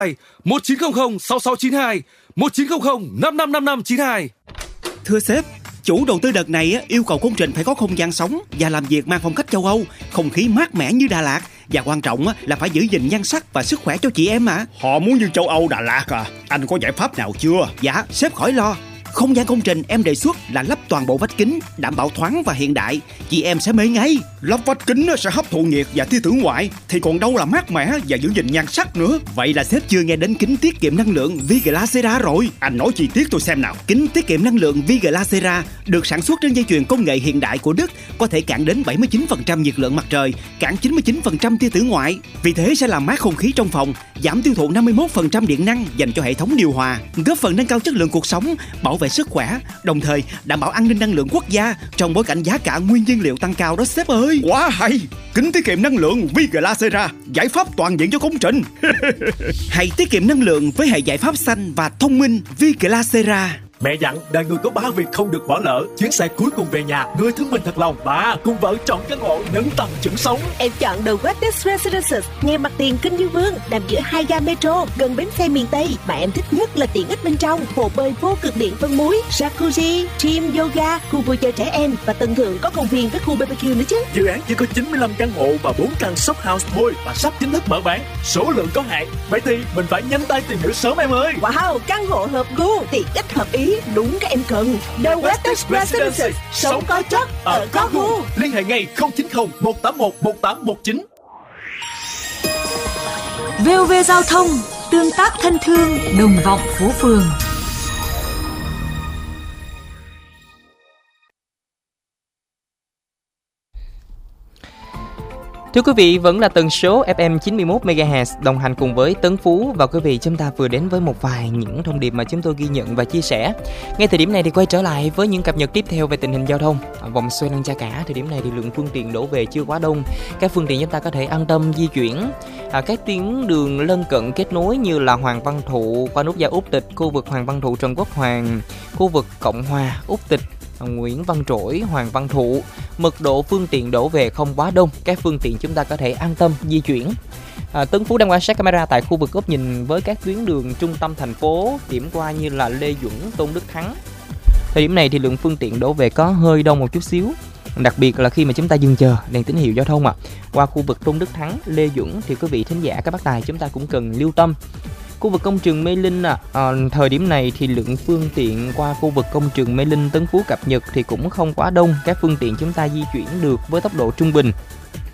1900 6692 1900 555592. Thưa sếp, chủ đầu tư đợt này yêu cầu công trình phải có không gian sống và làm việc mang phong cách châu Âu, không khí mát mẻ như Đà Lạt, và quan trọng là phải giữ gìn nhan sắc và sức khỏe cho chị em mà. Họ muốn như châu Âu Đà Lạt à? Anh có giải pháp nào chưa? Dạ, sếp khỏi lo. Không gian công trình em đề xuất là lắp toàn bộ vách kính, đảm bảo thoáng và hiện đại. Chị em sẽ mê ngay. Lắp vách kính sẽ hấp thụ nhiệt và tia tử ngoại, thì còn đâu là mát mẻ và giữ gìn nhan sắc nữa. Vậy là sếp chưa nghe đến kính tiết kiệm năng lượng Viglacera rồi. Anh nói chi tiết tôi xem nào. Kính tiết kiệm năng lượng Viglacera được sản xuất trên dây chuyền công nghệ hiện đại của Đức, có thể cản đến 79% nhiệt lượng mặt trời, cản 99% tia tử ngoại. Vì thế sẽ làm mát không khí trong phòng, giảm tiêu thụ 51% điện năng dành cho hệ thống điều hòa, góp phần nâng cao chất lượng cuộc sống, bảo vệ sức khỏe, đồng thời đảm bảo an ninh năng lượng quốc gia trong bối cảnh giá cả nguyên nhiên liệu tăng cao đó sếp ơi. Quá hay! Kính tiết kiệm năng lượng Viglacera, giải pháp toàn diện cho công trình. Hãy tiết kiệm năng lượng với hệ giải pháp xanh và thông minh Viglacera. Mẹ dặn đời người có 3 việc không được bỏ lỡ. Chuyến xe cuối cùng về nhà, người thương mình thật lòng. 3. Cùng vợ chọn căn hộ nâng tầm chuẩn sống. Em chọn The Westin Residences, ngay mặt tiền Kinh Dương Vương, nằm giữa 2 ga metro, gần bến xe miền Tây. Mà em thích nhất là tiện ích bên trong: hồ bơi vô cực điện phân muối, jacuzzi, gym, yoga, khu vui chơi trẻ em, và tầng thượng có công viên với khu BBQ nữa chứ. Dự án chỉ có 95 căn hộ và 4 căn shop house thôi, và sắp chính thức mở bán. Số lượng có hạn, vậy thì mình phải nhanh tay tìm hiểu sớm em ơi. Wow, căn hộ hợp gu, tiện ích hợp ý, đúng cái em cần. The Westin Residences, sống có chất, ở có gu. Liên hệ ngay 090 181 1819. VOV Giao thông, tương tác thân thương, đồng vọng phố phường. Thưa quý vị, vẫn là tần số FM 91 MHz đồng hành cùng với Tấn Phú, và quý vị, chúng ta vừa đến với một vài những thông điệp mà chúng tôi ghi nhận và chia sẻ. Ngay thời điểm này thì quay trở lại với những cập nhật tiếp theo về tình hình giao thông. Vòng xoay Lăng Cha Cả, thời điểm này thì lượng phương tiện đổ về chưa quá đông. Các phương tiện chúng ta có thể an tâm di chuyển. Các tuyến đường lân cận kết nối như là Hoàng Văn Thụ qua nút giao Úc Tịch, khu vực Hoàng Văn Thụ Trần Quốc Hoàng, khu vực Cộng Hòa Úc Tịch, Nguyễn Văn Trỗi, Hoàng Văn Thụ, mật độ phương tiện đổ về không quá đông, các phương tiện chúng ta có thể an tâm di chuyển. Tấn Phú đang quan sát camera tại khu vực góc nhìn với các tuyến đường trung tâm thành phố, điểm qua như là Lê Duẩn, Tôn Đức Thắng. Thời điểm này thì lượng phương tiện đổ về có hơi đông một chút xíu, đặc biệt là khi mà chúng ta dừng chờ đèn tín hiệu giao thông qua khu vực Tôn Đức Thắng, Lê Duẩn thì quý vị thính giả các bác tài chúng ta cũng cần lưu tâm. Khu vực công trường Mê Linh thời điểm này thì lượng phương tiện qua khu vực công trường Mê Linh Tấn Phú cập nhật thì cũng không quá đông, các phương tiện chúng ta di chuyển được với tốc độ trung bình.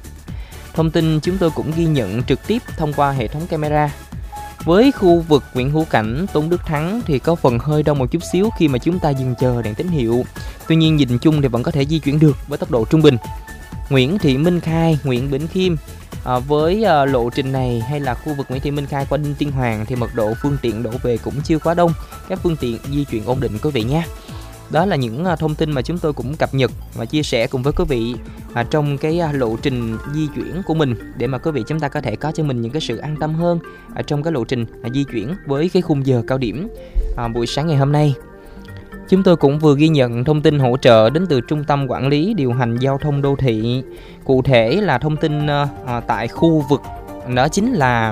Thông tin chúng tôi cũng ghi nhận trực tiếp thông qua hệ thống camera. Với khu vực Nguyễn Hữu Cảnh, Tôn Đức Thắng thì có phần hơi đông một chút xíu khi mà chúng ta dừng chờ đèn tín hiệu. Tuy nhiên nhìn chung thì vẫn có thể di chuyển được với tốc độ trung bình. Nguyễn Thị Minh Khai, Nguyễn Bỉnh Khiêm, với lộ trình này hay là khu vực Nguyễn Thị Minh Khai qua Đinh Tiên Hoàng thì mật độ phương tiện đổ về cũng chưa quá đông, các phương tiện di chuyển ổn định quý vị nhé. Đó là những thông tin mà chúng tôi cũng cập nhật và chia sẻ cùng với quý vị trong cái lộ trình di chuyển của mình, để mà quý vị chúng ta có thể có cho mình những cái sự an tâm hơn trong cái lộ trình di chuyển với cái khung giờ cao điểm buổi sáng ngày hôm nay. Chúng tôi cũng vừa ghi nhận thông tin hỗ trợ đến từ Trung tâm Quản lý Điều hành Giao thông Đô thị. Cụ thể là thông tin tại khu vực đó chính là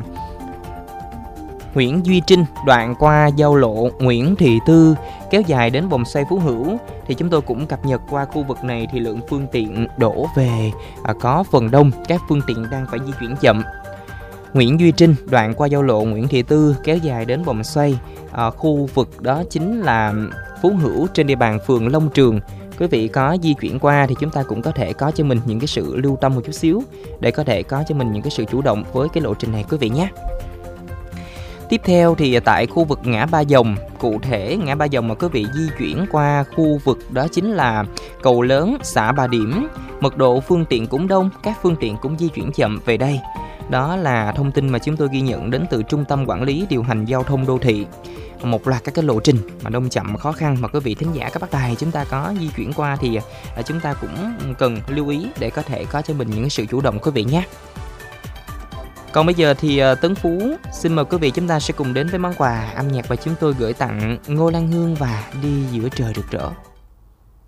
Nguyễn Duy Trinh, đoạn qua giao lộ Nguyễn Thị Tư kéo dài đến vòng xoay Phú Hữu. Thì chúng tôi cũng cập nhật qua khu vực này thì lượng phương tiện đổ về có phần đông, các phương tiện đang phải di chuyển chậm. Nguyễn Duy Trinh, đoạn qua giao lộ Nguyễn Thị Tư kéo dài đến vòng xoay, khu vực đó chính là Phú Hữu trên địa bàn phường Long Trường. Quý vị có di chuyển qua thì chúng ta cũng có thể có cho mình những cái sự lưu tâm một chút xíu để có thể có cho mình những cái sự chủ động với cái lộ trình này quý vị nhé. Tiếp theo thì tại khu vực ngã Ba Dòng, cụ thể ngã Ba Dòng mà quý vị di chuyển qua khu vực đó chính là cầu lớn xã Bà Điểm, mật độ phương tiện cũng đông, các phương tiện cũng di chuyển chậm về đây. Đó là thông tin mà chúng tôi ghi nhận đến từ Trung tâm Quản lý Điều hành Giao thông Đô thị. Một loạt các cái lộ trình mà đông chậm khó khăn mà quý vị thính giả các bác tài chúng ta có di chuyển qua thì chúng ta cũng cần lưu ý để có thể có cho mình những sự chủ động quý vị nhé. Còn bây giờ thì Tấn Phú xin mời quý vị chúng ta sẽ cùng đến với món quà âm nhạc mà chúng tôi gửi tặng Ngô Lan Hương và Đi Giữa Trời Rực Rỡ.